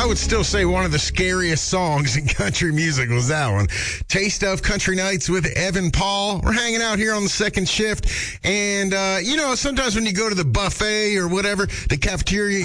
I would still say one of the scariest songs in country music was that one. Taste of Country Nights with Evan Paul. We're hanging out here on the second shift. And, sometimes when you go to the buffet or whatever, the cafeteria,